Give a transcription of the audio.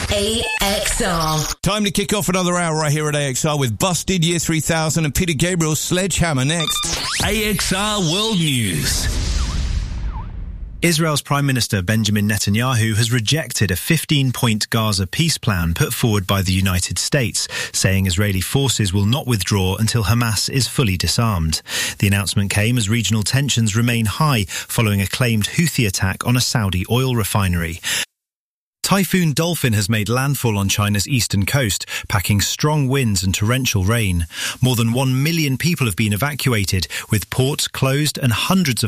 AXR. Time to kick off another hour right here at AXR with Busted, Year 3000 and Peter Gabriel's Sledgehammer next. AXR World News. Israel's Prime Minister Benjamin Netanyahu has rejected a 15-point Gaza peace plan put forward by the United States, saying Israeli forces will not withdraw until Hamas is fully disarmed. The announcement came as regional tensions remain high following a claimed Houthi attack on a Saudi oil refinery. Typhoon Dolphin has made landfall on China's eastern coast, packing strong winds and torrential rain. More than 1 million people have been evacuated, with ports closed and hundreds of